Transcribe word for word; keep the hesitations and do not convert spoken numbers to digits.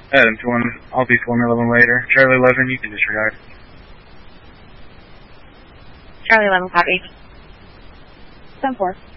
Adam to one, I'll be Formula eleven later. Charlie eleven, you can disregard. Charlie eleven, copy. ten four.